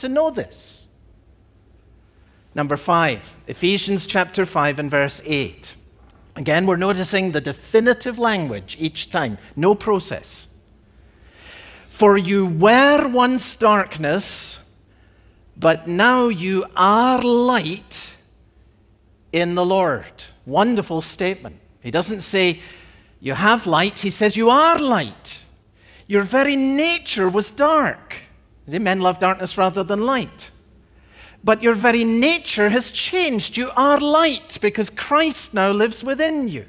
to know this. Number 5, Ephesians chapter 5 and verse 8. Again, we're noticing the definitive language each time. No process. For you were once darkness, but now you are light in the Lord. Wonderful statement. He doesn't say you have light. He says you are light. Your very nature was dark. Men love darkness rather than light. But your very nature has changed. You are light because Christ now lives within you.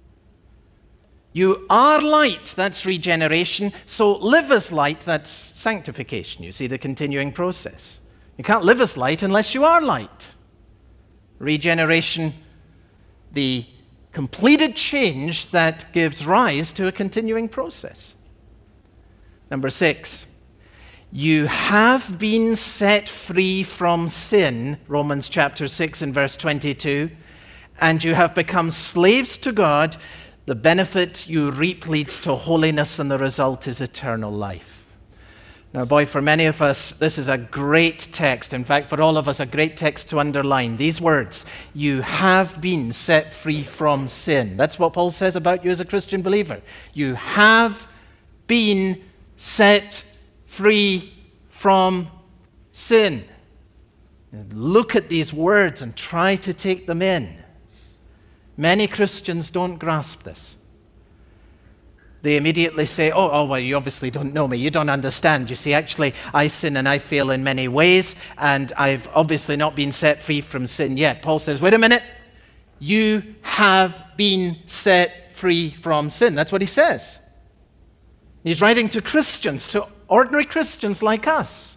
You are light, that's regeneration. So live as light, that's sanctification. You see the continuing process. You can't live as light unless you are light. Regeneration, the completed change that gives rise to a continuing process. Number 6, you have been set free from sin, Romans chapter 6 and verse 22, and you have become slaves to God. The benefit you reap leads to holiness, and the result is eternal life. Now, boy, for many of us, this is a great text. In fact, for all of us, a great text to underline. These words, you have been set free from sin. That's what Paul says about you as a Christian believer. You have been set free from sin. Look at these words and try to take them in. Many Christians don't grasp this. They immediately say, oh, well, you obviously don't know me. You don't understand. You see, actually, I sin and I fail in many ways, and I've obviously not been set free from sin yet. Paul says, wait a minute. You have been set free from sin. That's what he says. He's writing to Christians, to ordinary Christians like us.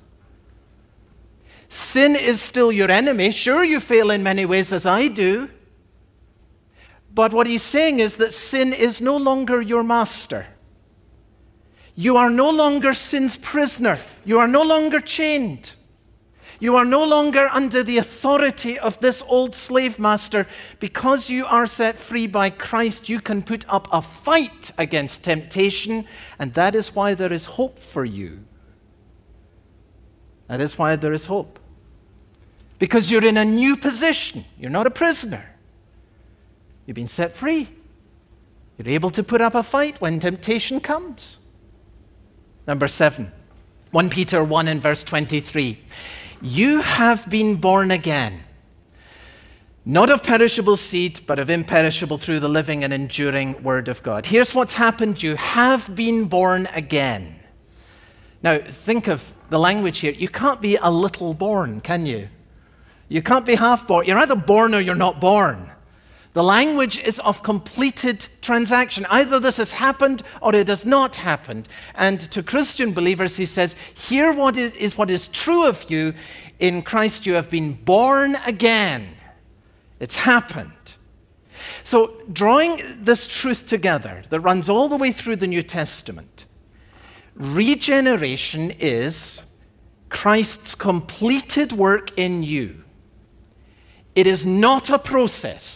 Sin is still your enemy. Sure, you fail in many ways as I do. But what he's saying is that sin is no longer your master. You are no longer sin's prisoner. You are no longer chained. You are no longer under the authority of this old slave master. Because you are set free by Christ, you can put up a fight against temptation, and that is why there is hope for you. That is why there is hope. Because you're in a new position. You're not a prisoner. You've been set free. You're able to put up a fight when temptation comes. Number 7, 1 Peter 1 and verse 23. You have been born again, not of perishable seed, but of imperishable through the living and enduring word of God. Here's what's happened. You have been born again. Now, think of the language here. You can't be a little born, can you? You can't be half born. You're either born or you're not born. The language is of completed transaction. Either this has happened or it has not happened. And to Christian believers, he says, here what is true of you. In Christ you have been born again. It's happened. So drawing this truth together that runs all the way through the New Testament, regeneration is Christ's completed work in you. It is not a process.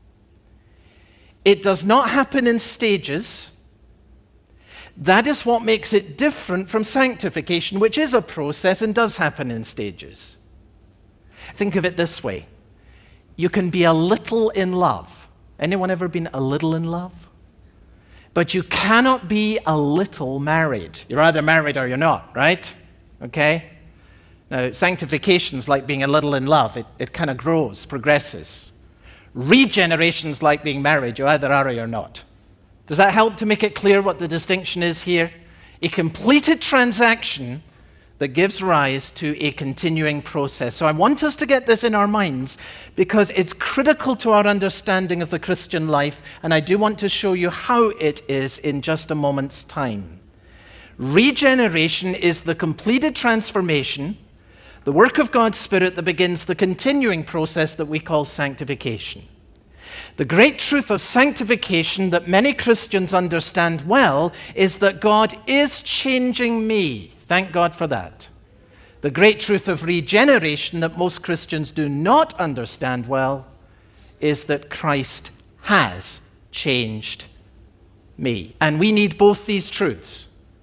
It does not happen in stages. That is what makes it different from sanctification, which is a process and does happen in stages. Think of it this way. You can be a little in love. Anyone ever been a little in love? But you cannot be a little married. You're either married or you're not, right? Okay? Now, sanctification's like being a little in love. It kind of grows, progresses. Regeneration's like being married. You either are or you're not. Does that help to make it clear what the distinction is here? A completed transaction that gives rise to a continuing process. So I want us to get this in our minds because it's critical to our understanding of the Christian life, and I do want to show you how it is in just a moment's time. Regeneration is the completed transformation, the work of God's Spirit that begins the continuing process that we call sanctification. The great truth of sanctification that many Christians understand well is that God is changing me. Thank God for that. The great truth of regeneration that most Christians do not understand well is that Christ has changed me. And we need both these truths.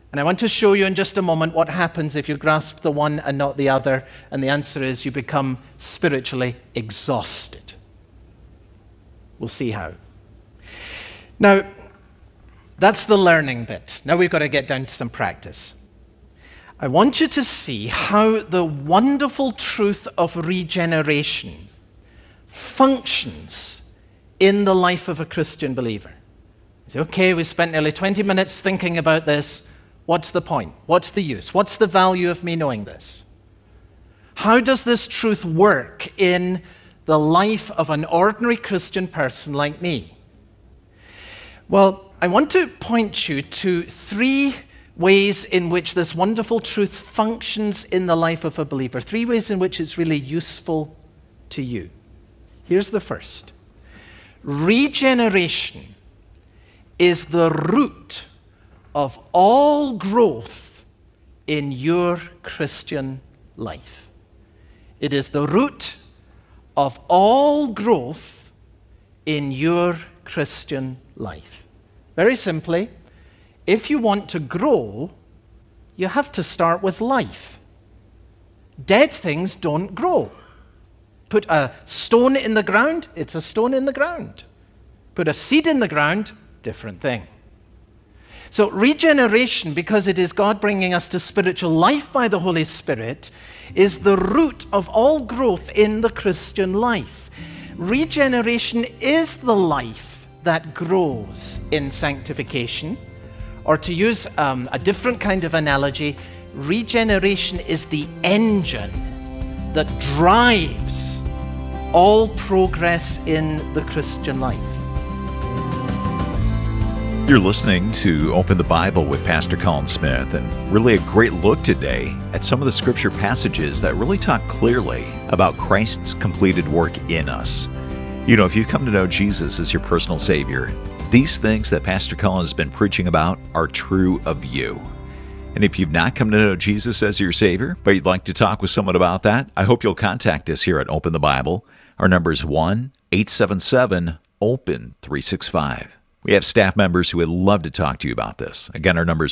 And I want to show you in just a moment what happens if you grasp the one and not the other. And the answer is you become spiritually exhausted. We'll see how. Now, that's the learning bit. Now we've got to get down to some practice. I want you to see how the wonderful truth of regeneration functions in the life of a Christian believer. You say, okay, we spent nearly 20 minutes thinking about this. What's the point? What's the use? What's the value of me knowing this? How does this truth work in the life of an ordinary Christian person like me? Well, I want to point you to 3 ways in which this wonderful truth functions in the life of a believer. 3 ways in which it's really useful to you. Here's the first. Regeneration is the root of all growth in your Christian life. It is the root of all growth in your Christian life. Very simply, if you want to grow, you have to start with life. Dead things don't grow. Put a stone in the ground, it's a stone in the ground. Put a seed in the ground, different thing. So regeneration, because it is God bringing us to spiritual life by the Holy Spirit, is the root of all growth in the Christian life. Regeneration is the life that grows in sanctification. Or to use a different kind of analogy, regeneration is the engine that drives all progress in the Christian life. You're listening to Open the Bible with Pastor Colin Smith, and really a great look today at some of the scripture passages that really talk clearly about Christ's completed work in us. You know, if you've come to know Jesus as your personal Savior, these things that Pastor Colin has been preaching about are true of you. And if you've not come to know Jesus as your Savior, but you'd like to talk with someone about that, I hope you'll contact us here at Open the Bible. Our number is 1-877-OPEN-365. We have staff members who would love to talk to you about this. Again, our number is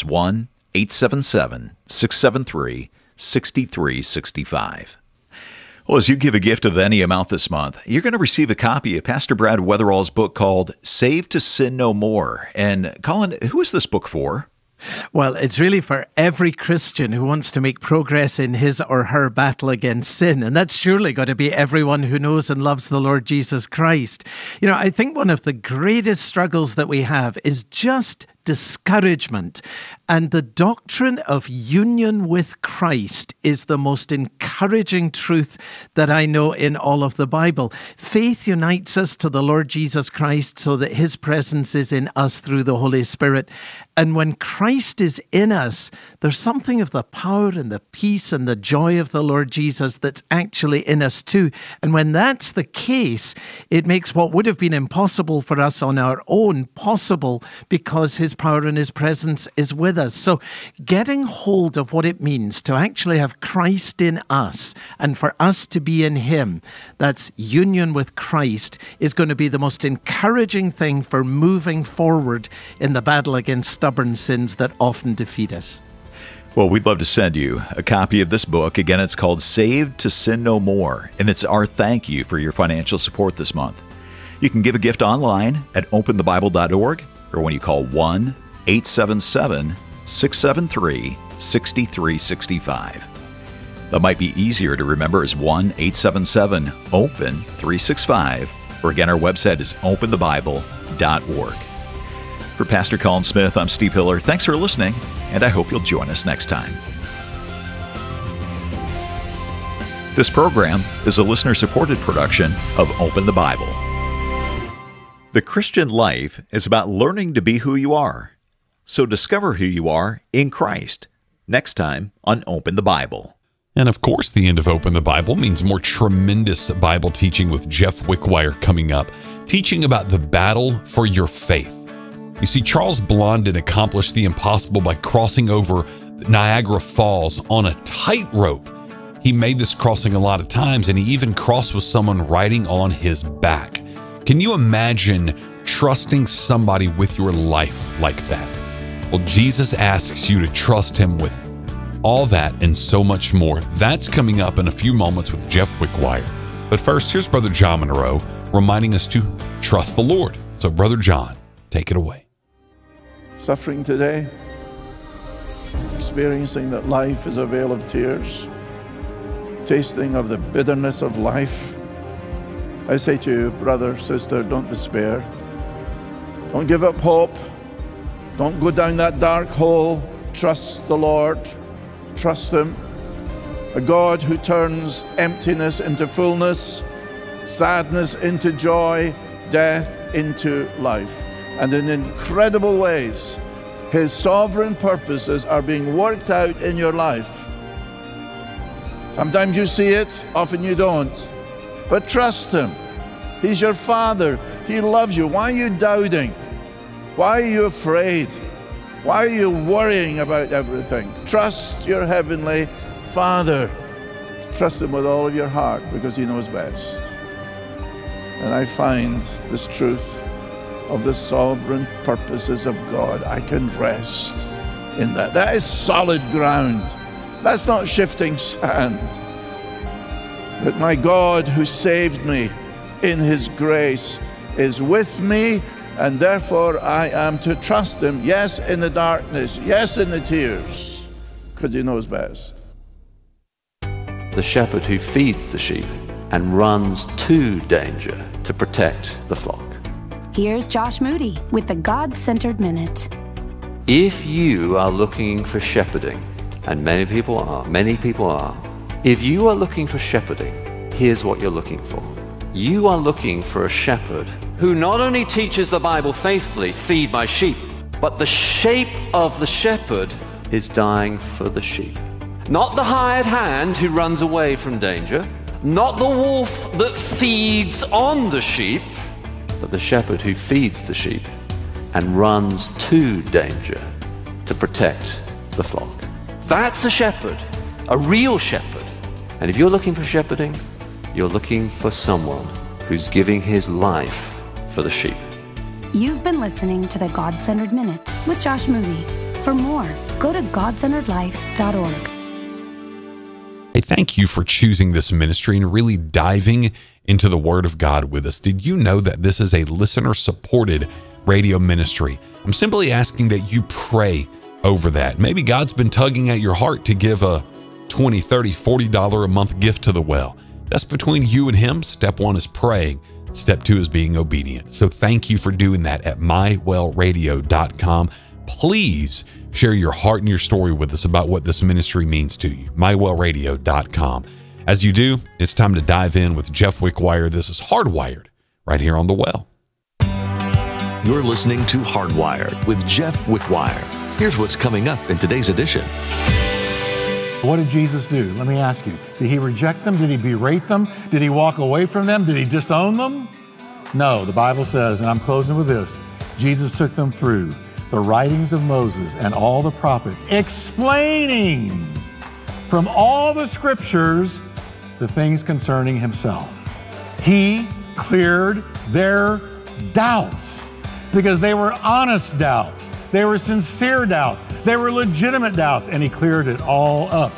1-877-673-6365. Well, as you give a gift of any amount this month, you're going to receive a copy of Pastor Brad Weatherall's book called Saved to Sin No More. And Colin, who is this book for? Well, it's really for every Christian who wants to make progress in his or her battle against sin. And that's surely got to be everyone who knows and loves the Lord Jesus Christ. You know, I think one of the greatest struggles that we have is just discouragement. And the doctrine of union with Christ is the most encouraging truth that I know in all of the Bible. Faith unites us to the Lord Jesus Christ so that His presence is in us through the Holy Spirit. And when Christ is in us, there's something of the power and the peace and the joy of the Lord Jesus that's actually in us too. And when that's the case, it makes what would have been impossible for us on our own possible because His power and His presence is with us. So getting hold of what it means to actually have Christ in us and for us to be in Him, that's union with Christ, is going to be the most encouraging thing for moving forward in the battle against stubborn sins that often defeat us. Well, we'd love to send you a copy of this book. Again, it's called Saved to Sin No More, and it's our thank you for your financial support this month. You can give a gift online at openthebible.org or when you call 1-877-673-6365. That might be easier to remember as 1-877-OPEN-365, or again, our website is openthebible.org. For Pastor Colin Smith, I'm Steve Hiller. Thanks for listening, and I hope you'll join us next time. This program is a listener-supported production of Open the Bible. The Christian life is about learning to be who you are. So discover who you are in Christ. Next time on Open the Bible. And of course, the end of Open the Bible means more tremendous Bible teaching with Jeff Wickwire coming up, teaching about the battle for your faith. You see, Charles Blondin accomplished the impossible by crossing over Niagara Falls on a tightrope. He made this crossing a lot of times, and he even crossed with someone riding on his back. Can you imagine trusting somebody with your life like that? Well, Jesus asks you to trust him with all that and so much more. That's coming up in a few moments with Jeff Wickwire. But first, here's Brother John Monroe reminding us to trust the Lord. So, Brother John, take it away. Suffering today, experiencing that life is a vale of tears, tasting of the bitterness of life. I say to you, brother, sister, don't despair. Don't give up hope. Don't go down that dark hole. Trust the Lord. Trust him. A God who turns emptiness into fullness, sadness into joy, death into life. And in incredible ways, his sovereign purposes are being worked out in your life. Sometimes you see it, often you don't. But trust him. He's your Father. He loves you. Why are you doubting? Why are you afraid? Why are you worrying about everything? Trust your Heavenly Father. Trust him with all of your heart because he knows best. And I find this truth of the sovereign purposes of God. I can rest in that. That is solid ground. That's not shifting sand. But my God who saved me in his grace is with me, and therefore I am to trust him, yes, in the darkness, yes, in the tears, because he knows best. The shepherd who feeds the sheep and runs to danger to protect the flock. Here's Josh Moody with the God-Centered Minute. If you are looking for shepherding, and many people are, if you are looking for shepherding, here's what you're looking for. You are looking for a shepherd who not only teaches the Bible faithfully, feed my sheep, but the shape of the shepherd is dying for the sheep. Not the hired hand who runs away from danger, not the wolf that feeds on the sheep, but the shepherd who feeds the sheep and runs to danger to protect the flock. That's a shepherd, a real shepherd. And if you're looking for shepherding, you're looking for someone who's giving his life for the sheep. You've been listening to the God-Centered Minute with Josh Moody. For more, go to godcenteredlife.org. Hey, thank you for choosing this ministry and really diving into the Word of God with us. Did you know that this is a listener-supported radio ministry? I'm simply asking that you pray over that. Maybe God's been tugging at your heart to give a $20, $30, $40 a month gift to the well. That's between you and him. Step one is praying. Step two is being obedient. So thank you for doing that at mywellradio.com. Please share your heart and your story with us about what this ministry means to you. mywellradio.com. As you do, it's time to dive in with Jeff Wickwire. This is Hardwired right here on The Well. You're listening to Hardwired with Jeff Wickwire. Here's what's coming up in today's edition. What did Jesus do? Let me ask you. Did he reject them? Did he berate them? Did he walk away from them? Did he disown them? No, the Bible says, and I'm closing with this, Jesus took them through the writings of Moses and all the prophets, explaining from all the scriptures the things concerning himself. He cleared their doubts because they were honest doubts. They were sincere doubts. They were legitimate doubts, and he cleared it all up.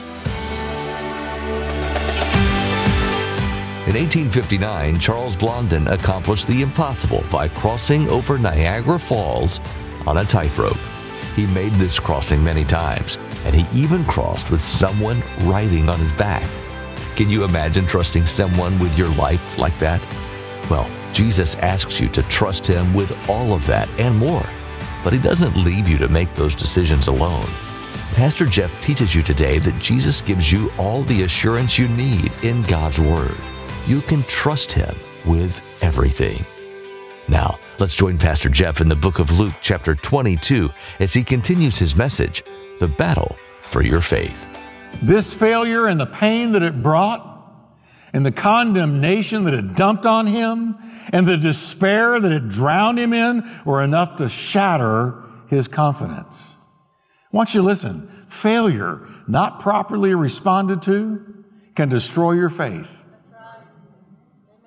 In 1859, Charles Blondin accomplished the impossible by crossing over Niagara Falls on a tightrope. He made this crossing many times, and he even crossed with someone riding on his back. Can you imagine trusting someone with your life like that? Well, Jesus asks you to trust him with all of that and more. But he doesn't leave you to make those decisions alone. Pastor Jeff teaches you today that Jesus gives you all the assurance you need in God's Word. You can trust him with everything. Now, let's join Pastor Jeff in the book of Luke, chapter 22, as he continues his message, The Battle for Your Faith. This failure and the pain that it brought, and the condemnation that it dumped on him, and the despair that it drowned him in, were enough to shatter his confidence. I want you to listen. Failure, not properly responded to, can destroy your faith.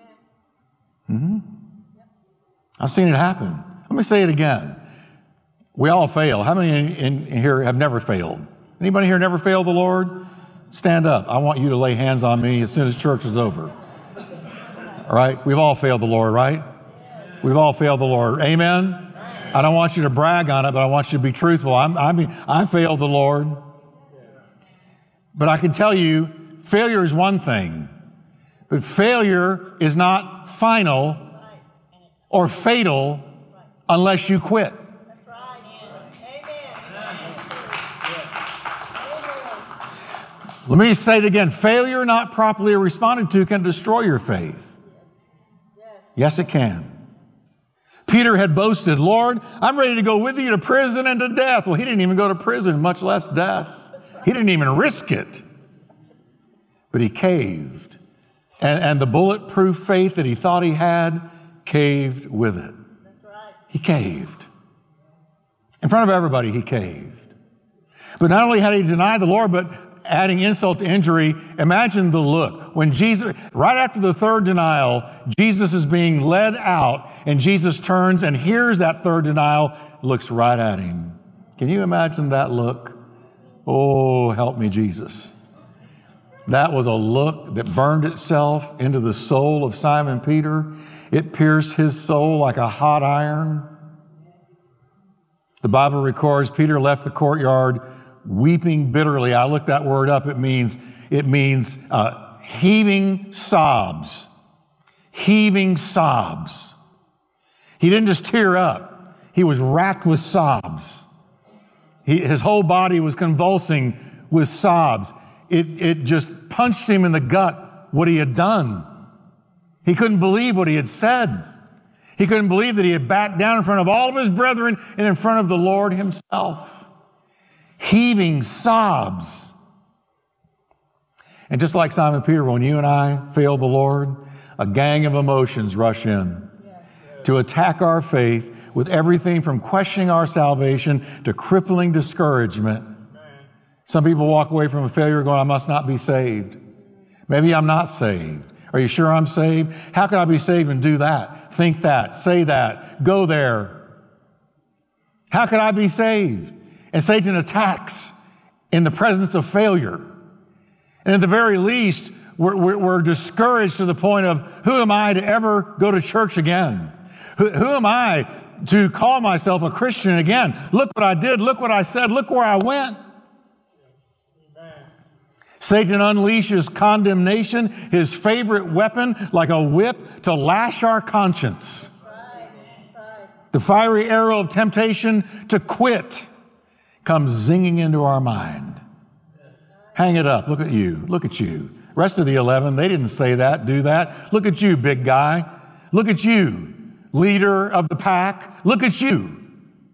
I've seen it happen. Let me say it again. We all fail. How many in here have never failed? Anybody here never failed the Lord? Stand up. I want you to lay hands on me as soon as church is over. All right? We've all failed the Lord, right? We've all failed the Lord. Amen? I don't want you to brag on it, but I want you to be truthful. I failed the Lord. But I can tell you, failure is one thing. But failure is not final or fatal unless you quit. Let me say it again. Failure not properly responded to can destroy your faith. Yes, it can. Peter had boasted, Lord, I'm ready to go with you to prison and to death. Well, he didn't even go to prison, much less death. He didn't even risk it. But he caved. And the bulletproof faith that he thought he had caved with it. He caved. In front of everybody, he caved. But not only had he denied the Lord, but adding insult to injury, imagine the look. When Jesus, right after the third denial, Jesus is being led out, and Jesus turns and hears that third denial, looks right at him. Can you imagine that look? Oh, help me, Jesus. That was a look that burned itself into the soul of Simon Peter. It pierced his soul like a hot iron. The Bible records Peter left the courtyard weeping bitterly. I looked that word up. It means heaving sobs. Heaving sobs. He didn't just tear up. He was racked with sobs. His whole body was convulsing with sobs. It just punched him in the gut what he had done. He couldn't believe what he had said. He couldn't believe that he had backed down in front of all of his brethren and in front of the Lord himself. Heaving sobs. And just like Simon Peter, when you and I fail the Lord, a gang of emotions rush in to attack our faith with everything from questioning our salvation to crippling discouragement. Some people walk away from a failure going, I must not be saved. Maybe I'm not saved. Are you sure I'm saved? How can I be saved and do that? Think that, say that, go there. How could I be saved? And Satan attacks in the presence of failure. And at the very least, we're discouraged to the point of, who am I to ever go to church again? Who am I to call myself a Christian again? Look what I did. Look what I said. Look where I went. Satan unleashes condemnation, his favorite weapon, like a whip to lash our conscience. The fiery arrow of temptation to quit comes zinging into our mind. Hang it up. Look at you. Look at you. Rest of the 11, they didn't say that, do that. Look at you, big guy. Look at you, leader of the pack. Look at you.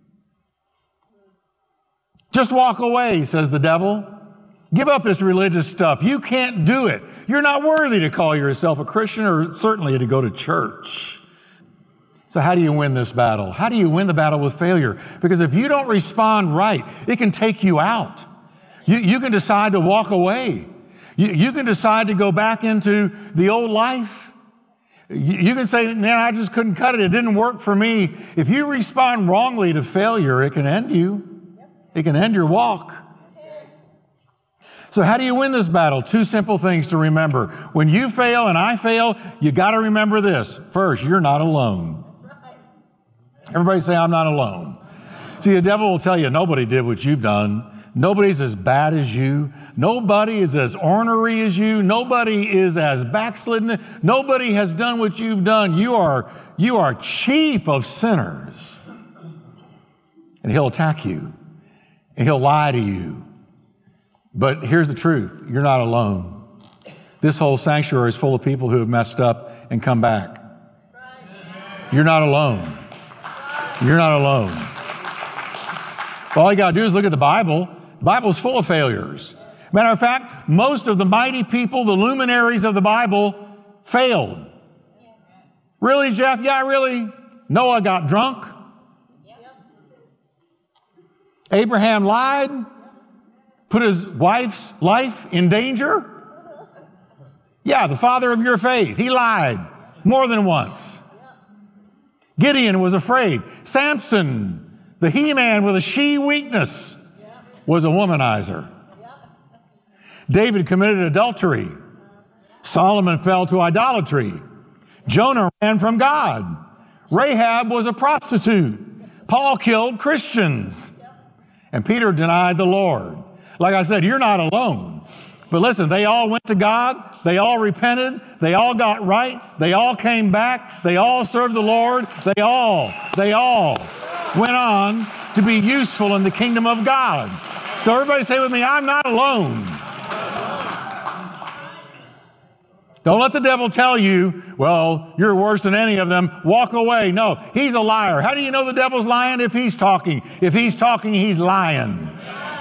Just walk away, says the devil. Give up this religious stuff. You can't do it. You're not worthy to call yourself a Christian or certainly to go to church. So how do you win this battle? How do you win the battle with failure? Because if you don't respond right, it can take you out. You can decide to walk away. You can decide to go back into the old life. You can say, man, I just couldn't cut it. It didn't work for me. If you respond wrongly to failure, it can end you. It can end your walk. So how do you win this battle? Two simple things to remember. When you fail and I fail, you got to remember this. First, you're not alone. Everybody say, I'm not alone. See, the devil will tell you, nobody did what you've done. Nobody's as bad as you. Nobody is as ornery as you. Nobody is as backslidden. Nobody has done what you've done. You are chief of sinners. And he'll attack you. And he'll lie to you. But here's the truth. You're not alone. This whole sanctuary is full of people who have messed up and come back. You're not alone. You're not alone. All you got to do is look at the Bible. The Bible's full of failures. Matter of fact, most of the mighty people, the luminaries of the Bible, failed. Really, Jeff? Yeah, really. Noah got drunk. Abraham lied. Put his wife's life in danger? Yeah, the father of your faith. He lied more than once. Gideon was afraid. Samson The He-Man with a she weakness was a womanizer. David committed adultery. Solomon fell to idolatry. Jonah ran from God. Rahab was a prostitute. Paul killed Christians. And Peter denied the Lord. Like I said, you're not alone. But listen, they all went to God. They all repented. They all got right. They all came back. They all served the Lord. They all went on to be useful in the kingdom of God. So everybody say with me, I'm not alone. Don't let the devil tell you, well, you're worse than any of them. Walk away. No, he's a liar. How do you know the devil's lying? If he's talking. If he's talking, he's lying.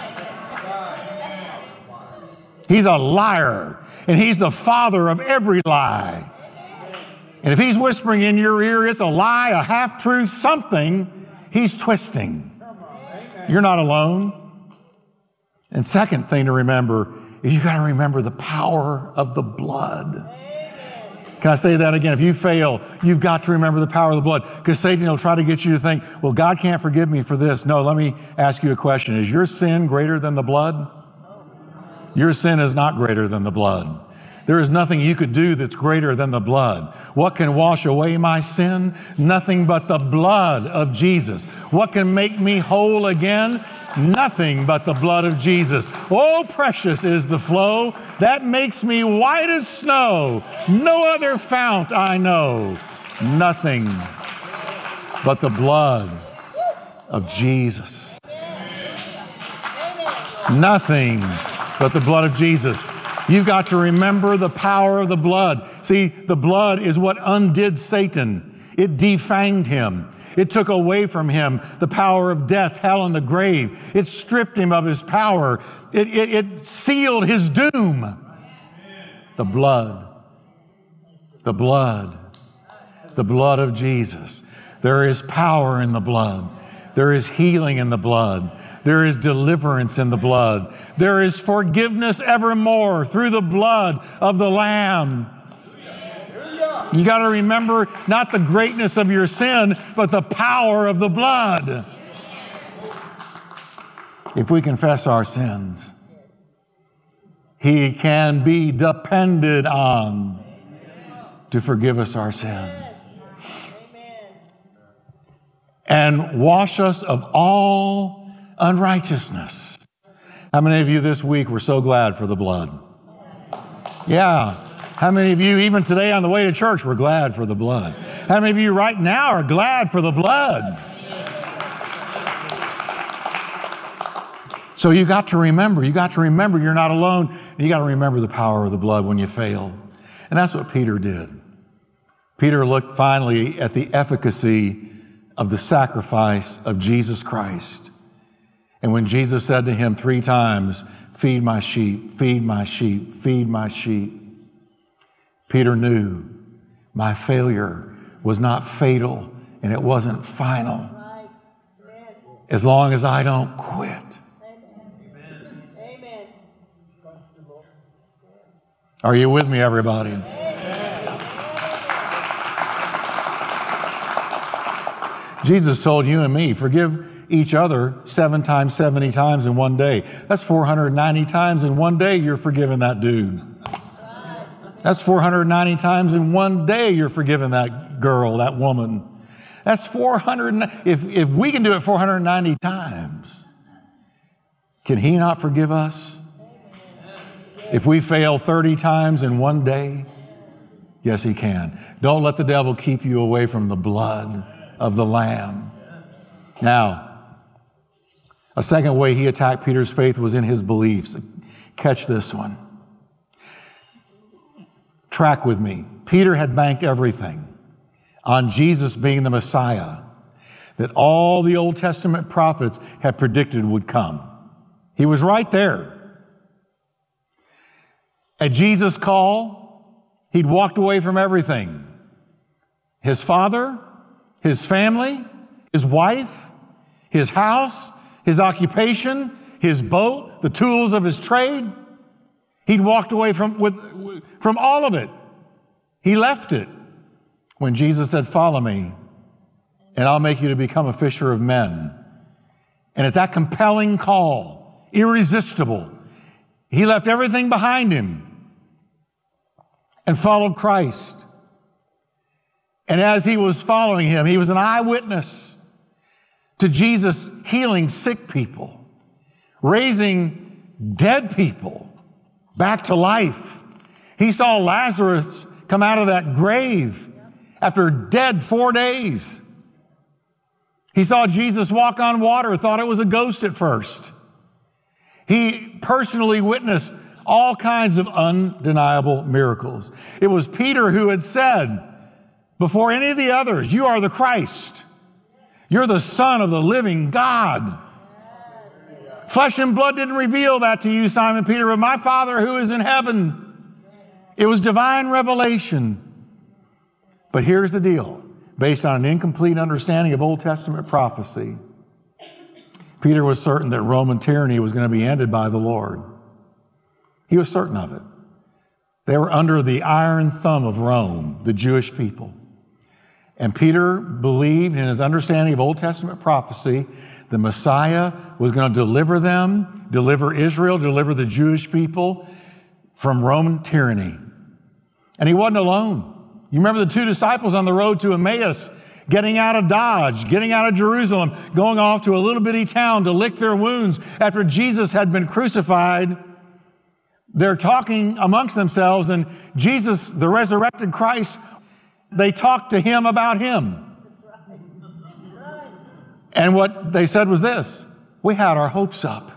He's a liar, and he's the father of every lie. And if he's whispering in your ear, it's a lie, a half-truth, something, he's twisting. You're not alone. And second thing to remember is you got to remember the power of the blood. Can I say that again? If you fail, you've got to remember the power of the blood, because Satan will try to get you to think, well, God can't forgive me for this. No, let me ask you a question. Is your sin greater than the blood? Your sin is not greater than the blood. There is nothing you could do that's greater than the blood. What can wash away my sin? Nothing but the blood of Jesus. What can make me whole again? Nothing but the blood of Jesus. Oh, precious is the flow that makes me white as snow. No other fount I know. Nothing but the blood of Jesus. Nothing but the blood of Jesus. You've got to remember the power of the blood. See, the blood is what undid Satan. It defanged him. It took away from him the power of death, hell, and the grave. It stripped him of his power. It sealed his doom. The blood. The blood. The blood of Jesus. There is power in the blood. There is healing in the blood. There is deliverance in the blood. There is forgiveness evermore through the blood of the Lamb. You got to remember not the greatness of your sin, but the power of the blood. If we confess our sins, He can be depended on to forgive us our sins and wash us of all unrighteousness. How many of you this week were so glad for the blood? Yeah. How many of you, even today on the way to church, were glad for the blood? How many of you right now are glad for the blood? So you got to remember you're not alone, and you got to remember the power of the blood when you fail. And that's what Peter did. Peter looked finally at the efficacy of the sacrifice of Jesus Christ. And when Jesus said to him 3 times, feed my sheep, feed my sheep, feed my sheep, Peter knew my failure was not fatal and it wasn't final. As long as I don't quit. Are you with me, everybody? Jesus told you and me, forgive each other 7 times, 70 times in one day. That's 490 times in one day you're forgiving that dude. That's 490 times in one day you're forgiving that girl, that woman. That's 400. If we can do it 490 times, can He not forgive us? If we fail 30 times in one day, yes, He can. Don't let the devil keep you away from the blood of the Lamb. Now, a second way he attacked Peter's faith was in his beliefs. Catch this one. Track with me. Peter had banked everything on Jesus being the Messiah that all the Old Testament prophets had predicted would come. He was right there. At Jesus' call, he'd walked away from everything. His father, his family, his wife, his house, his occupation, his boat, the tools of his trade. He'd walked away from all of it. He left it when Jesus said, follow me, and I'll make you to become a fisher of men. And at that compelling call, irresistible, he left everything behind him and followed Christ. And as he was following him, he was an eyewitness to Jesus healing sick people, raising dead people back to life. He saw Lazarus come out of that grave after dead 4 days. He saw Jesus walk on water, thought it was a ghost at first. He personally witnessed all kinds of undeniable miracles. It was Peter who had said, before any of the others, "You are the Christ. You're the Son of the living God." Flesh and blood didn't reveal that to you, Simon Peter, but my Father who is in heaven. It was divine revelation. But here's the deal. Based on an incomplete understanding of Old Testament prophecy, Peter was certain that Roman tyranny was going to be ended by the Lord. He was certain of it. They were under the iron thumb of Rome, the Jewish people. And Peter believed in his understanding of Old Testament prophecy, the Messiah was going to deliver them, deliver Israel, deliver the Jewish people from Roman tyranny. And he wasn't alone. You remember the two disciples on the road to Emmaus, getting out of Dodge, getting out of Jerusalem, going off to a little bitty town to lick their wounds after Jesus had been crucified. They're talking amongst themselves, and Jesus, the resurrected Christ, they talked to him about him. And what they said was this: we had our hopes up.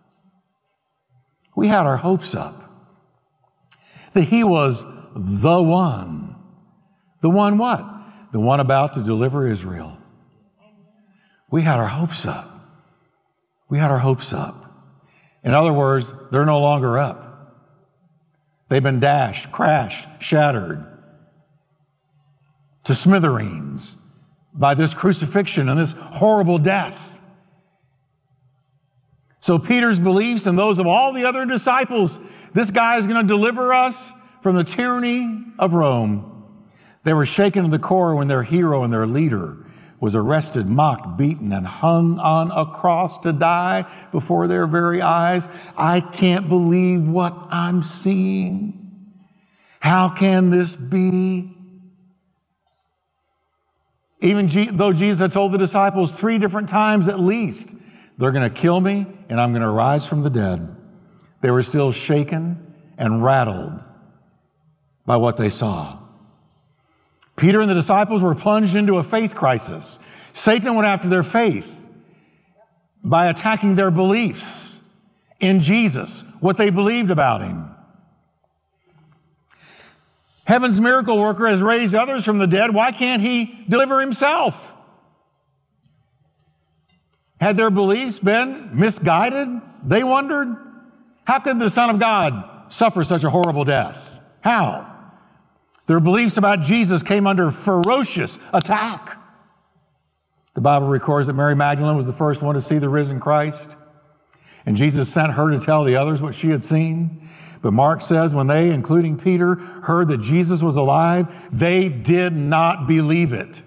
We had our hopes up that he was the one. The one what? The one about to deliver Israel. We had our hopes up. We had our hopes up. In other words, they're no longer up. They've been dashed, crashed, shattered to smithereens by this crucifixion and this horrible death. So Peter's beliefs and those of all the other disciples, this guy is going to deliver us from the tyranny of Rome. They were shaken to the core when their hero and their leader was arrested, mocked, beaten, and hung on a cross to die before their very eyes. I can't believe what I'm seeing. How can this be? Even though Jesus had told the disciples 3 different times at least, they're going to kill me and I'm going to rise from the dead, they were still shaken and rattled by what they saw. Peter and the disciples were plunged into a faith crisis. Satan went after their faith by attacking their beliefs in Jesus, what they believed about him. Heaven's miracle worker has raised others from the dead. Why can't he deliver himself? Had their beliefs been misguided? They wondered, how could the Son of God suffer such a horrible death? How? Their beliefs about Jesus came under ferocious attack. The Bible records that Mary Magdalene was the first one to see the risen Christ, and Jesus sent her to tell the others what she had seen. But Mark says when they, including Peter, heard that Jesus was alive, they did not believe it.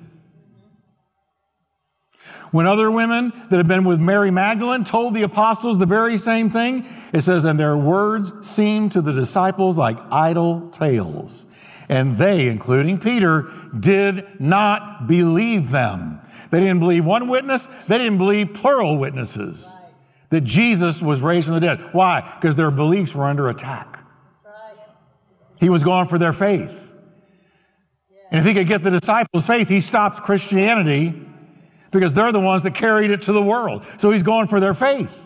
When other women that had been with Mary Magdalene told the apostles the very same thing, it says, and their words seemed to the disciples like idle tales. And they, including Peter, did not believe them. They didn't believe one witness. They didn't believe plural witnesses that Jesus was raised from the dead. Why? Because their beliefs were under attack. He was going for their faith. And if he could get the disciples' faith, he stopped Christianity because they're the ones that carried it to the world. So he's going for their faith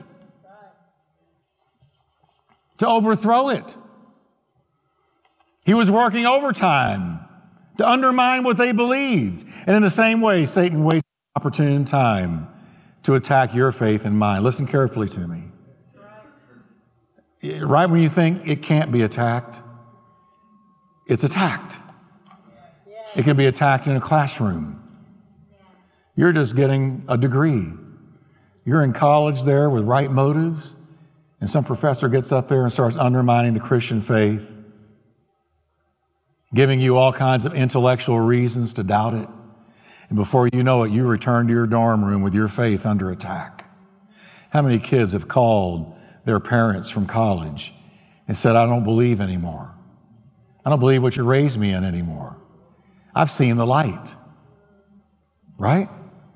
to overthrow it. He was working overtime to undermine what they believed. And in the same way, Satan waits an opportune time to attack your faith and mine. Listen carefully to me. Right when you think it can't be attacked, it's attacked. It can be attacked in a classroom. You're just getting a degree. You're in college there with right motives, and some professor gets up there and starts undermining the Christian faith, giving you all kinds of intellectual reasons to doubt it. And before you know it, you return to your dorm room with your faith under attack. How many kids have called their parents from college and said, I don't believe anymore. I don't believe what you raised me in anymore. I've seen the light. Right?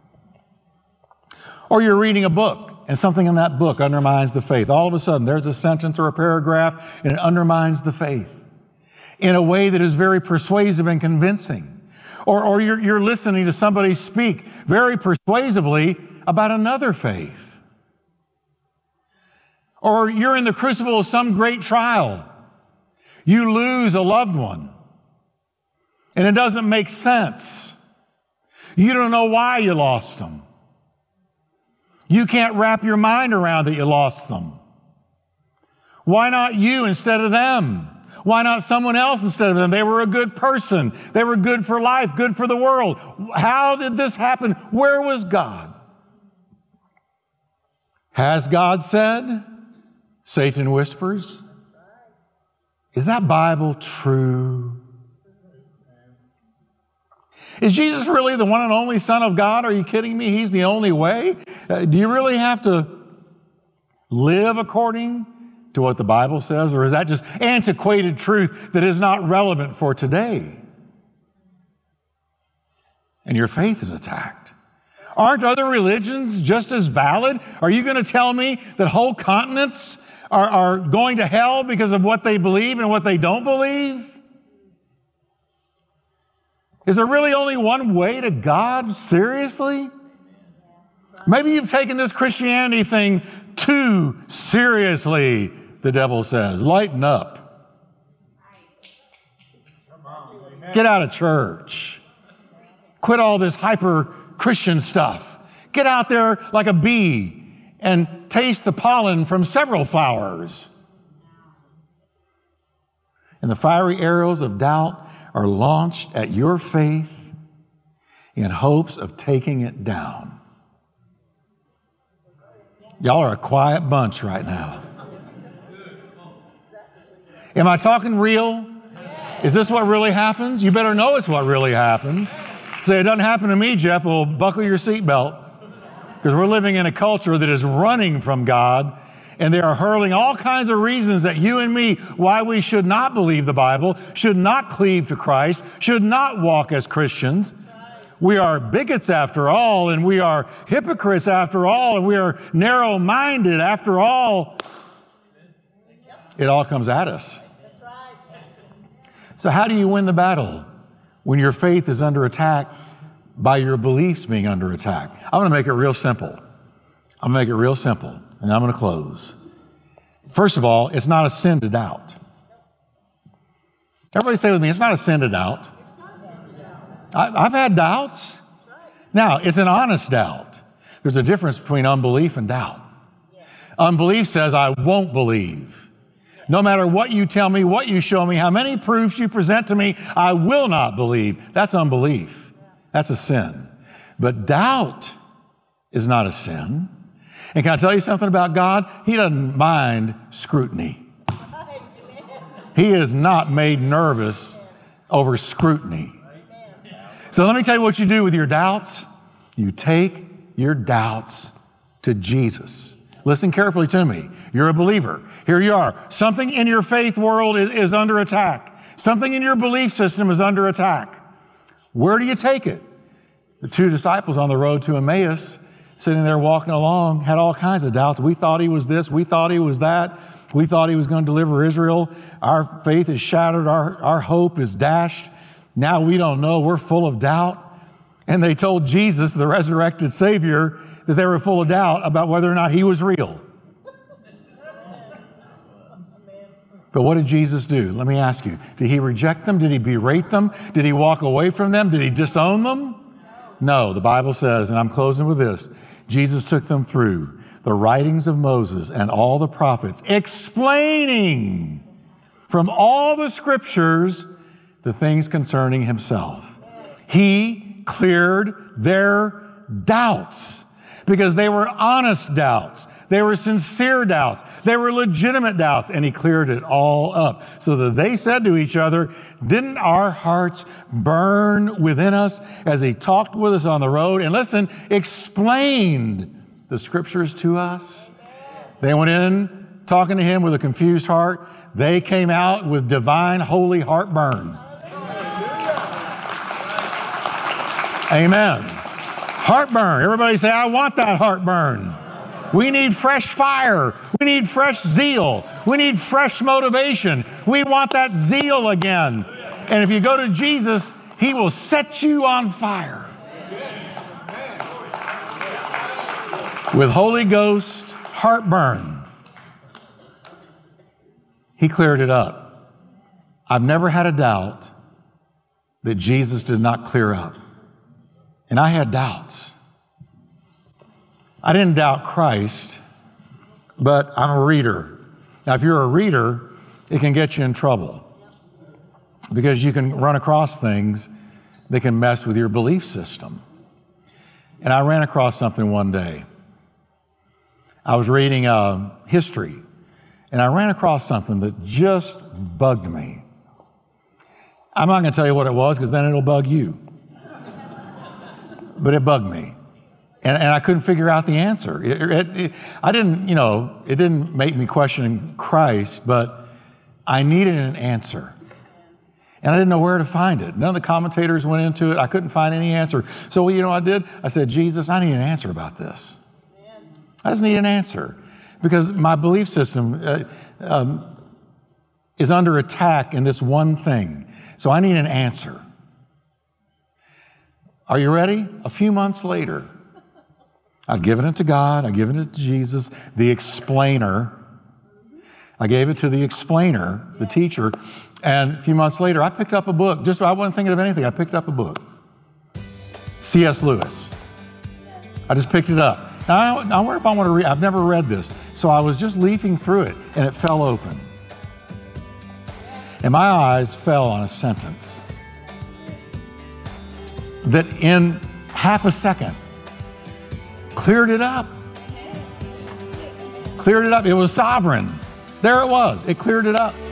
Or you're reading a book and something in that book undermines the faith. All of a sudden, there's a sentence or a paragraph and it undermines the faith in a way that is very persuasive and convincing. Or you're listening to somebody speak very persuasively about another faith. Or you're in the crucible of some great trial. You lose a loved one, and it doesn't make sense. You don't know why you lost them. You can't wrap your mind around that you lost them. Why not you instead of them? Why not someone else instead of them? They were a good person. They were good for life, good for the world. How did this happen? Where was God? Has God said? Satan whispers. Is that Bible true? Is Jesus really the one and only Son of God? Are you kidding me? He's the only way? Do you really have to live according to what the Bible says? Or is that just antiquated truth that is not relevant for today? And your faith is attacked. Aren't other religions just as valid? Are you going to tell me that whole continents are going to hell because of what they believe and what they don't believe? Is there really only one way to God? Seriously? Maybe you've taken this Christianity thing too seriously, the devil says. Lighten up. Get out of church. Quit all this hyper-Christian stuff. Get out there like a bee and taste the pollen from several flowers. And the fiery arrows of doubt are launched at your faith in hopes of taking it down. Y'all are a quiet bunch right now. Am I talking real? Is this what really happens? You better know it's what really happens. Say, it doesn't happen to me, Jeff. Well, buckle your seatbelt. Because we're living in a culture that is running from God, and they are hurling all kinds of reasons at you and me why we should not believe the Bible, should not cleave to Christ, should not walk as Christians. We are bigots after all, and we are hypocrites after all, and we are narrow-minded after all. It all comes at us. So how do you win the battle when your faith is under attack by your beliefs being under attack? I'm going to make it real simple. I'm going to make it real simple, and I'm going to close. First of all, it's not a sin to doubt. Everybody say with me, it's not a sin to doubt. I've had doubts. Now, it's an honest doubt. There's a difference between unbelief and doubt. Unbelief says, I won't believe. No matter what you tell me, what you show me, how many proofs you present to me, I will not believe. That's unbelief. That's a sin. But doubt is not a sin. And can I tell you something about God? He doesn't mind scrutiny. He is not made nervous over scrutiny. So let me tell you what you do with your doubts. You take your doubts to Jesus. Listen carefully to me. You're a believer. Here you are. Something in your faith world is under attack. Something in your belief system is under attack. Where do you take it? The two disciples on the road to Emmaus, sitting there walking along, had all kinds of doubts. We thought he was this. We thought he was that. We thought he was going to deliver Israel. Our faith is shattered. Our hope is dashed. Now we don't know. We're full of doubt. And they told Jesus, the resurrected Savior, that they were full of doubt about whether or not he was real. But what did Jesus do? Let me ask you. Did he reject them? Did he berate them? Did he walk away from them? Did he disown them? No, the Bible says, and I'm closing with this, Jesus took them through the writings of Moses and all the prophets, explaining from all the scriptures the things concerning himself. He cleared their doubts because they were honest doubts. They were sincere doubts. They were legitimate doubts, and he cleared it all up so that they said to each other, didn't our hearts burn within us as he talked with us on the road and listen, explained the Scriptures to us. They went in talking to him with a confused heart. They came out with divine, holy heartburn. Amen. Heartburn. Everybody say, I want that heartburn. We need fresh fire. We need fresh zeal. We need fresh motivation. We want that zeal again. And if you go to Jesus, he will set you on fire. With Holy Ghost heartburn. He cleared it up. I've never had a doubt that Jesus did not clear up. And I had doubts. I didn't doubt Christ, but I'm a reader. Now, if you're a reader, it can get you in trouble because you can run across things that can mess with your belief system. And I ran across something one day. I was reading history, and I ran across something that just bugged me. I'm not going to tell you what it was because then it'll bug you. But it bugged me. And I couldn't figure out the answer. It didn't make me question Christ, but I needed an answer. And I didn't know where to find it. None of the commentators went into it. I couldn't find any answer. So, you know what I did? I said, Jesus, I need an answer about this. I just need an answer. Because my belief system is under attack in this one thing. So I need an answer. Are you ready? A few months later, I'd given it to God. I'd given it to Jesus, the explainer. I gave it to the explainer, the teacher. And a few months later, I picked up a book. I wasn't thinking of anything. I picked up a book. C.S. Lewis. I just picked it up. Now, I wonder if I want to read. I've never read this. So I was just leafing through it, and it fell open. And my eyes fell on a sentence that in half a second cleared it up. Cleared it up. It was sovereign. There it was. It cleared it up.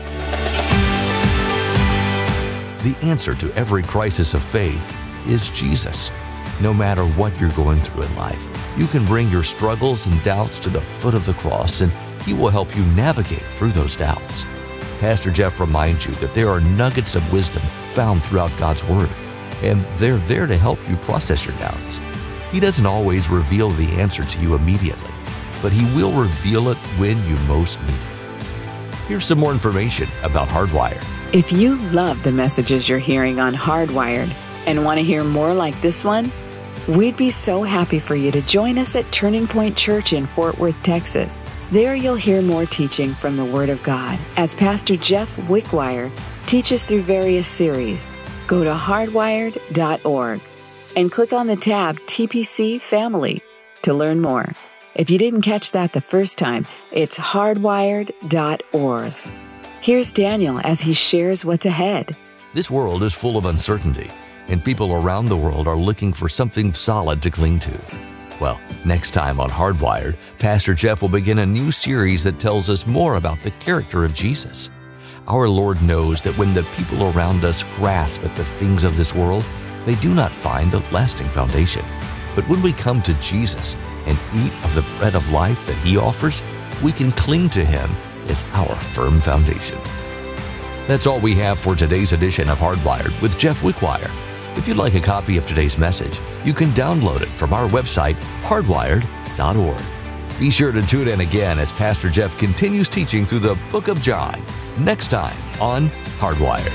The answer to every crisis of faith is Jesus. No matter what you're going through in life, you can bring your struggles and doubts to the foot of the cross, and he will help you navigate through those doubts. Pastor Jeff reminds you that there are nuggets of wisdom found throughout God's Word, and they're there to help you process your doubts. He doesn't always reveal the answer to you immediately, but he will reveal it when you most need it. Here's some more information about Hardwired. If you love the messages you're hearing on Hardwired and want to hear more like this one, we'd be so happy for you to join us at Turning Point Church in Fort Worth, Texas. There you'll hear more teaching from the Word of God as Pastor Jeff Wickwire teaches through various series. Go to hardwired.org and click on the tab TPC Family to learn more. If you didn't catch that the first time, it's hardwired.org. Here's Daniel as he shares what's ahead. This world is full of uncertainty, and people around the world are looking for something solid to cling to. Well, next time on Hardwired, Pastor Jeff will begin a new series that tells us more about the character of Jesus. Our Lord knows that when the people around us grasp at the things of this world, they do not find a lasting foundation. But when we come to Jesus and eat of the bread of life that he offers, we can cling to him as our firm foundation. That's all we have for today's edition of Hardwired with Jeff Wickwire. If you'd like a copy of today's message, you can download it from our website, hardwired.org. Be sure to tune in again as Pastor Jeff continues teaching through the book of John, next time on Hardwired.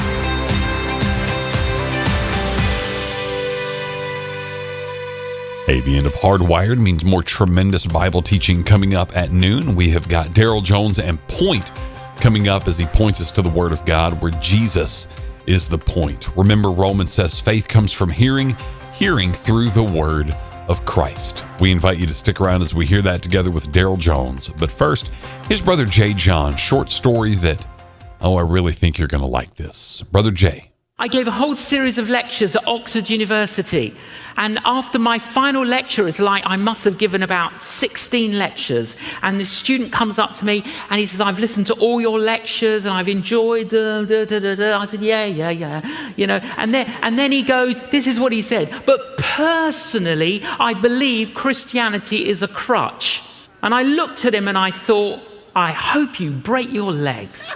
Hey, the end of Hardwired means more tremendous Bible teaching coming up at noon. We have got Daryl Jones and Point coming up as he points us to the Word of God, where Jesus is the point. Remember, Romans says faith comes from hearing, hearing through the Word of Christ. We invite you to stick around as we hear that together with Daryl Jones. But first, here's Brother Jay John, short story that, I really think you're going to like this. Brother Jay. I gave a whole series of lectures at Oxford University. And after my final lecture, it's like I must have given about 16 lectures. And this student comes up to me and he says, I've listened to all your lectures and I've enjoyed them. I said, yeah. You know, and then he goes, this is what he said. But personally, I believe Christianity is a crutch. And I looked at him and I thought, I hope you break your legs.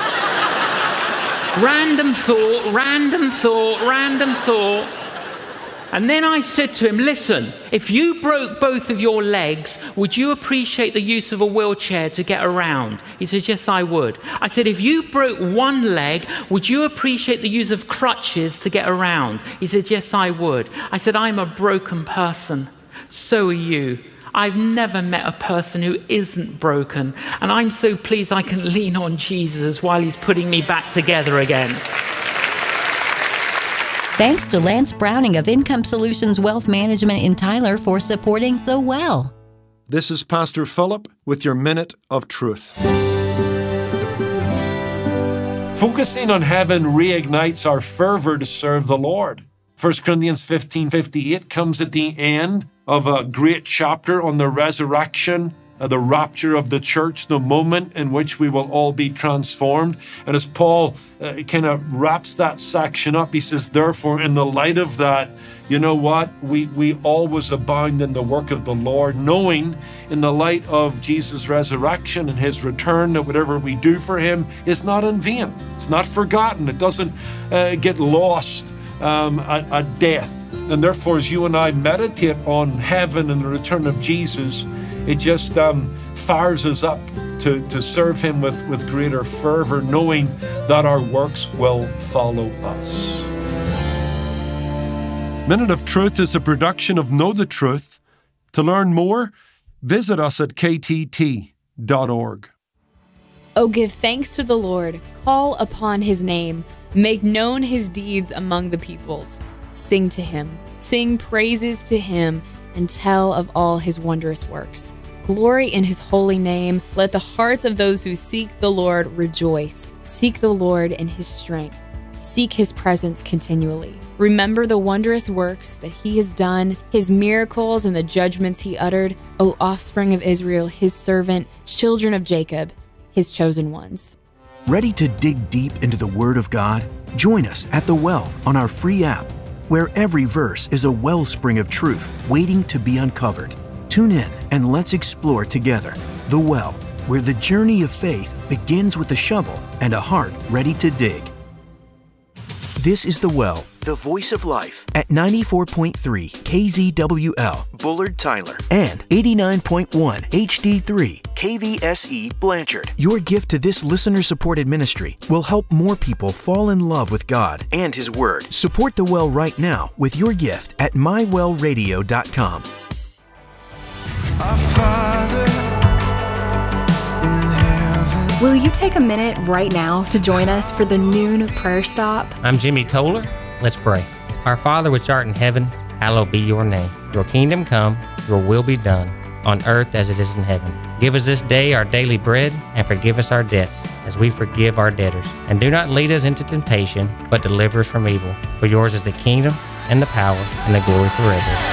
Random thought. And then I said to him, listen, if you broke both of your legs, would you appreciate the use of a wheelchair to get around? He says, yes, I would. I said, if you broke one leg, would you appreciate the use of crutches to get around? He said, yes, I would. I said, I'm a broken person. So are you. I've never met a person who isn't broken, and I'm so pleased I can lean on Jesus while he's putting me back together again. Thanks to Lance Browning of Income Solutions Wealth Management in Tyler for supporting The Well. This is Pastor Philip with your Minute of Truth. Focusing on heaven reignites our fervor to serve the Lord. 1 Corinthians 15:58 comes at the end of a great chapter on the resurrection, the rapture of the church, the moment in which we will all be transformed. And as Paul kind of wraps that section up, he says, therefore, in the light of that, you know what? We always abound in the work of the Lord, knowing in the light of Jesus' resurrection and his return that whatever we do for him is not in vain. It's not forgotten. It doesn't get lost at death. And therefore, as you and I meditate on heaven and the return of Jesus, it just fires us up to serve him with greater fervor, knowing that our works will follow us. Minute of Truth is a production of Know the Truth. To learn more, visit us at ktt.org. Oh, give thanks to the Lord, call upon his name, make known his deeds among the peoples. Sing to him, sing praises to him, and tell of all his wondrous works. Glory in his holy name. Let the hearts of those who seek the Lord rejoice. Seek the Lord in his strength. Seek his presence continually. Remember the wondrous works that he has done, his miracles and the judgments he uttered, O offspring of Israel, his servant, children of Jacob, his chosen ones. Ready to dig deep into the Word of God? Join us at The Well on our free app, where every verse is a wellspring of truth waiting to be uncovered. Tune in and let's explore together The Well, where the journey of faith begins with a shovel and a heart ready to dig. This is The Well, the voice of life, at 94.3 KZWL, Bullard, Tyler, and 89.1 HD3 KVSE, Blanchard. Your gift to this listener-supported ministry will help more people fall in love with God and His Word. Support The Well right now with your gift at mywellradio.com. Our Father in heaven. Will you take a minute right now to join us for the noon prayer stop? I'm Jimmy Toller. Let's pray. Our Father which art in heaven, hallowed be your name. Your kingdom come, your will be done, on earth as it is in heaven. Give us this day our daily bread, and forgive us our debts, as we forgive our debtors. And do not lead us into temptation, but deliver us from evil. For yours is the kingdom, and the power, and the glory forever.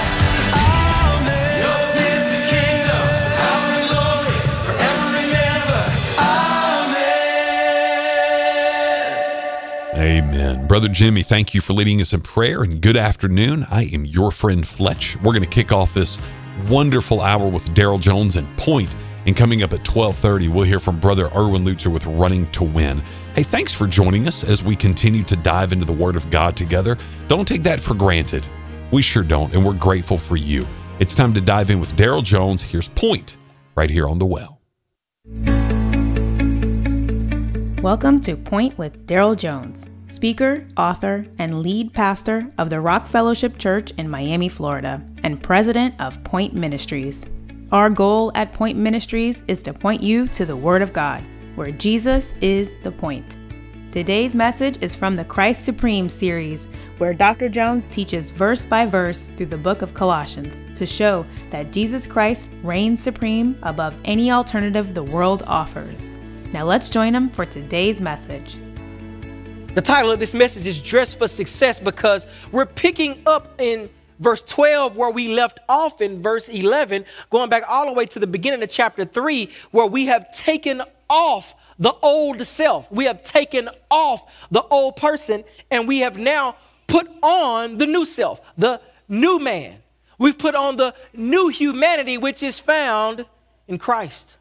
Amen. Brother Jimmy, thank you for leading us in prayer, and good afternoon. I am your friend Fletch. We're going to kick off this wonderful hour with Daryl Jones and Point, and coming up at 12:30, we'll hear from Brother Erwin Lutzer with Running to Win. Hey, thanks for joining us as we continue to dive into the Word of God together. Don't take that for granted. We sure don't, and we're grateful for you. It's time to dive in with Daryl Jones. Here's Point, right here on The Well. Welcome to Point with Daryl Jones, speaker, author, and lead pastor of the Rock Fellowship Church in Miami, Florida, and president of Point Ministries. Our goal at Point Ministries is to point you to the Word of God, where Jesus is the point. Today's message is from the Christ Supreme series, where Dr. Jones teaches verse by verse through the book of Colossians to show that Jesus Christ reigns supreme above any alternative the world offers. Now let's join him for today's message. The title of this message is Dressed for Success, because we're picking up in verse 12 where we left off in verse 11, going back all the way to the beginning of chapter 3, where we have taken off the old self. We have taken off the old person, and we have now put on the new self, the new man. We've put on the new humanity, which is found in Christ.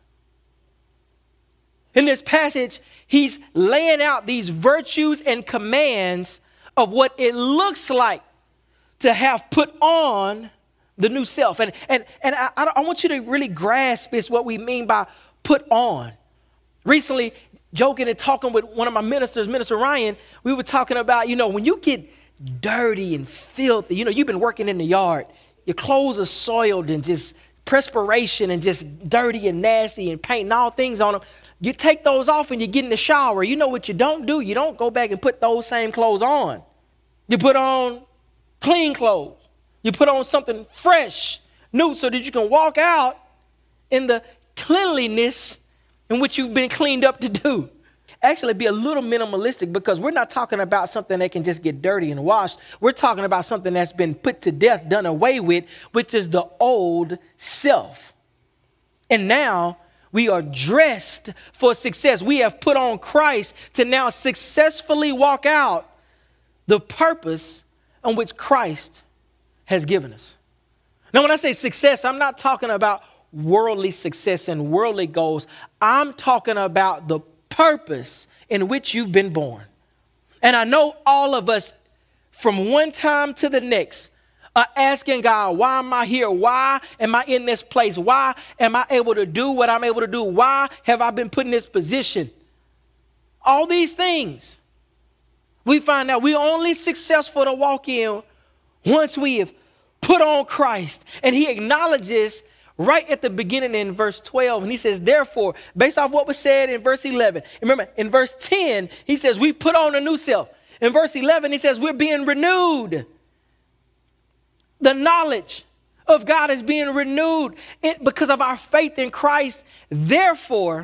In this passage, he's laying out these virtues and commands of what it looks like to have put on the new self. And I want you to really grasp this, what we mean by put on. Recently, joking and talking with one of my ministers, Minister Ryan, we were talking about, when you get dirty and filthy, you've been working in the yard, your clothes are soiled and just perspiration and just dirty and nasty and paint and all things on them. You take those off and you get in the shower. You know what you don't do? You don't go back and put those same clothes on. You put on clean clothes. You put on something fresh, new, so that you can walk out in the cleanliness in which you've been cleaned up to do. Actually, be a little minimalistic, because we're not talking about something that can just get dirty and washed. We're talking about something that's been put to death, done away with, which is the old self. And now we are dressed for success. We have put on Christ to now successfully walk out the purpose on which Christ has given us. Now, when I say success, I'm not talking about worldly success and worldly goals. I'm talking about the purpose in which you've been born. And I know all of us, from one time to the next, are asking God, why am I here? Why am I in this place? Why am I able to do what I'm able to do? Why have I been put in this position? All these things, we find out we're only successful to walk in once we have put on Christ. And he acknowledges right at the beginning in verse 12, and he says, therefore, based off what was said in verse 11, remember in verse 10, he says, we put on a new self. In verse 11, he says, we're being renewed. The knowledge of God is being renewed because of our faith in Christ. Therefore,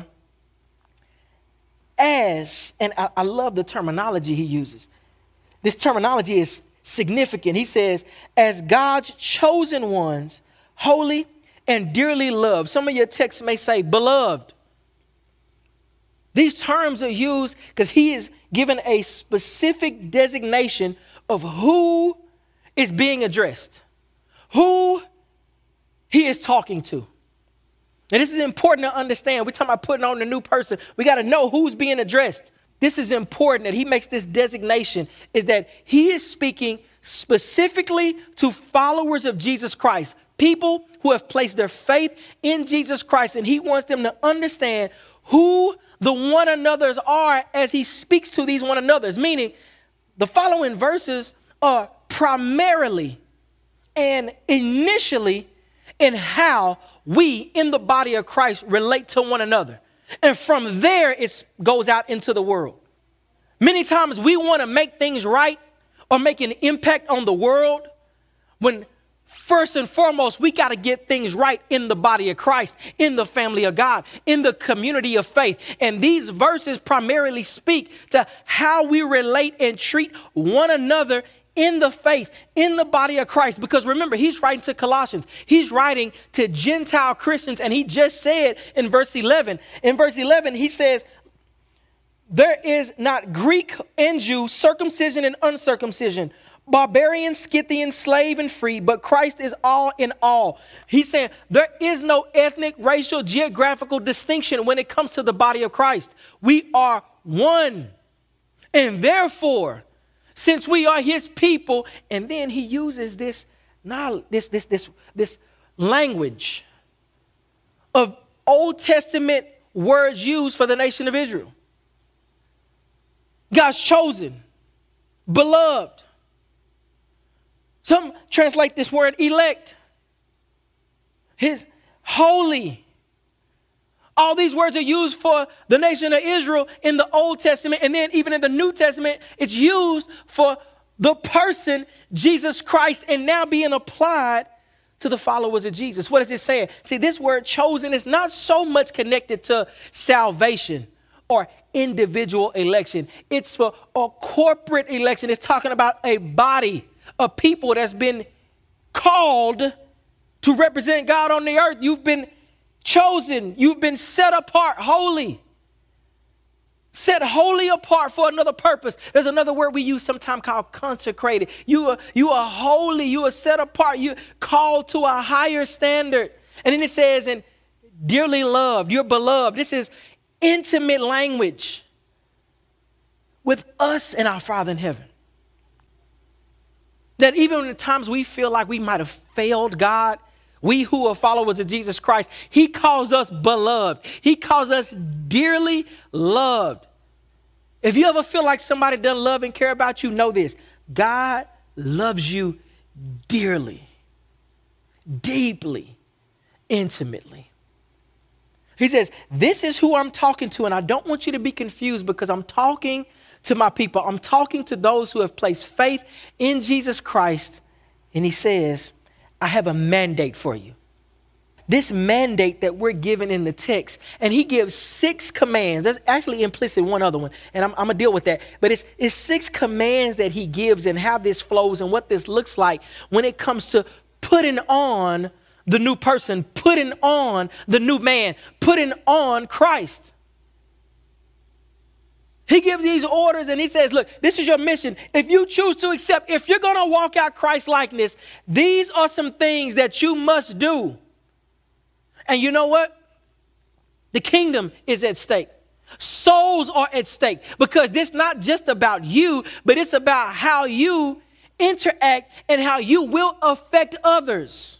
and I love the terminology he uses. This terminology is significant. He says, as God's chosen ones, holy and dearly loved. Some of your texts may say beloved. These terms are used because he is given a specific designation of who is being addressed, who he is talking to. And this is important to understand. We're talking about putting on the new person. We got to know who's being addressed. This is important that he makes this designation, is that he is speaking specifically to followers of Jesus Christ, people who have placed their faith in Jesus Christ, and he wants them to understand who the one another's are as he speaks to these one another's, meaning the following verses are primarily and initially in how we in the body of Christ relate to one another. And from there, it goes out into the world. Many times we want to make things right or make an impact on the world when first and foremost, we got to get things right in the body of Christ, in the family of God, in the community of faith. And these verses primarily speak to how we relate and treat one another in the faith, in the body of Christ. Because remember, he's writing to Colossians. He's writing to Gentile Christians. And he just said in verse 11, he says, there is not Greek and Jew, circumcision and uncircumcision, barbarian, Scythian, slave and free, but Christ is all in all. He's saying there is no ethnic, racial, geographical distinction when it comes to the body of Christ. We are one. And therefore, since we are his people, and then he uses this language of Old Testament words used for the nation of Israel. God's chosen, beloved. Some translate this word elect. His holy. All these words are used for the nation of Israel in the Old Testament. And then even in the New Testament, it's used for the person, Jesus Christ, and now being applied to the followers of Jesus. What is it saying? See, this word chosen is not so much connected to salvation or individual election. It's for a corporate election. It's talking about a body of people that's been called to represent God on the earth. You've been chosen. You've been set apart, holy. Set wholly apart for another purpose. There's another word we use sometimes called consecrated. You are holy. You are set apart. You're called to a higher standard. And then it says, and dearly loved, you're beloved. This is intimate language with us and our Father in heaven. That even in the times we feel like we might have failed God, we who are followers of Jesus Christ, he calls us beloved. He calls us dearly loved. If you ever feel like somebody doesn't love and care about you, know this. God loves you dearly, deeply, intimately. He says, this is who I'm talking to, and I don't want you to be confused because I'm talking to my people. I'm talking to those who have placed faith in Jesus Christ. And he says, I have a mandate for you. This mandate that we're given in the text, and he gives 6 commands. There's actually implicit one other one, and I'm going to deal with that. But it's 6 commands that he gives and how this flows and what this looks like when it comes to putting on the new person, putting on the new man, putting on Christ. He gives these orders and he says, look, this is your mission. If you choose to accept, if you're going to walk out Christ likeness, these are some things that you must do. And you know what? The kingdom is at stake. Souls are at stake because this is not just about you, but it's about how you interact and how you will affect others.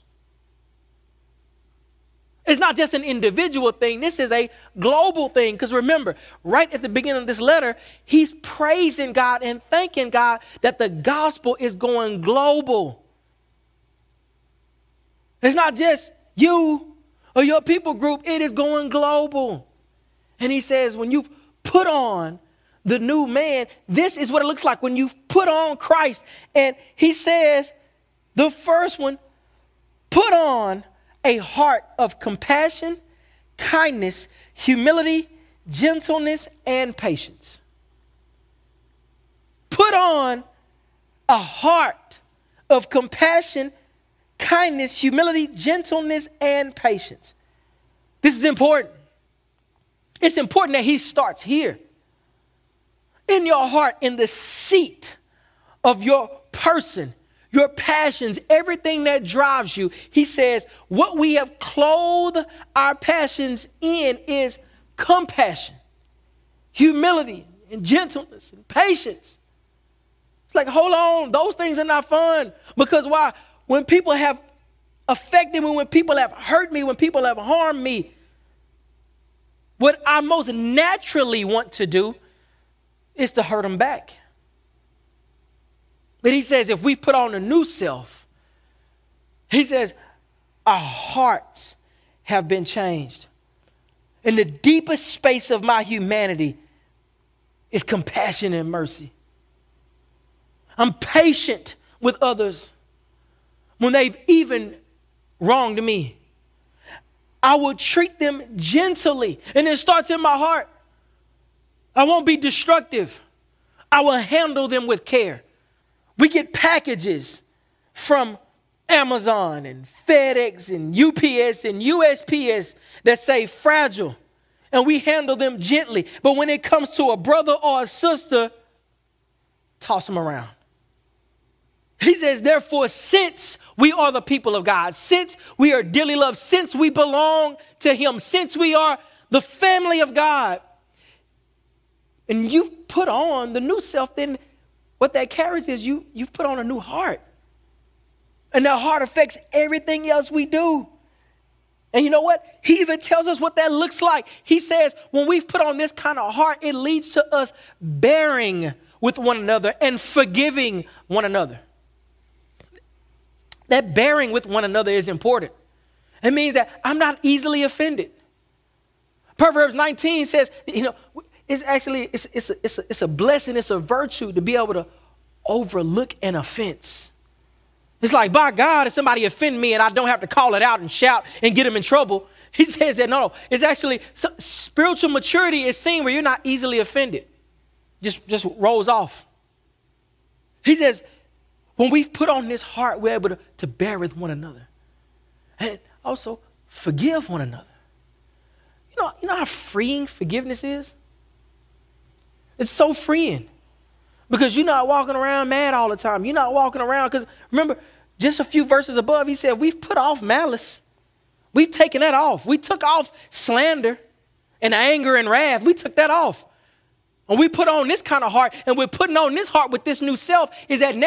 It's not just an individual thing. This is a global thing. Because remember, right at the beginning of this letter, he's praising God and thanking God that the gospel is going global. It's not just you or your people group. It is going global. And he says, when you've put on the new man, this is what it looks like when you've put on Christ. And he says, the first one, put on a heart of compassion, kindness, humility, gentleness, and patience. Put on a heart of compassion, kindness, humility, gentleness, and patience. This is important. It's important that he starts here. In your heart, in the seat of your person, your passions, everything that drives you. He says, what we have clothed our passions in is compassion, humility, and gentleness, and patience. It's like, hold on, those things are not fun. Because why? When people have affected me, when people have hurt me, when people have harmed me, what I most naturally want to do is to hurt them back. But he says, if we put on a new self, he says, our hearts have been changed. In the deepest space of my humanity is compassion and mercy. I'm patient with others when they've even wronged me. I will treat them gently. And it starts in my heart. I won't be destructive. I will handle them with care. We get packages from Amazon and FedEx and UPS and USPS that say fragile, and we handle them gently. But when it comes to a brother or a sister, toss them around. He says, therefore, since we are the people of God, since we are dearly loved, since we belong to him, since we are the family of God, and you've put on the new self, then what that carries is you've put on a new heart. And that heart affects everything else we do. And you know what? He even tells us what that looks like. He says, when we've put on this kind of heart, it leads to us bearing with one another and forgiving one another. That bearing with one another is important. It means that I'm not easily offended. Proverbs 19 says, it's actually, it's a blessing, it's a virtue to be able to overlook an offense. It's like, by God, if somebody offend me and I don't have to call it out and shout and get them in trouble, He says that, no, it's actually spiritual maturity is seen where you're not easily offended. Just rolls off. He says, when we put on this heart, we're able to bear with one another. And also forgive one another. You know how freeing forgiveness is? It's so freeing. Because you're not walking around mad all the time. You're not walking around, because remember, just a few verses above, he said, we've put off malice. We've taken that off. We took off slander and anger and wrath. We took that off. And we put on this kind of heart, and we're putting on this heart with this new self is that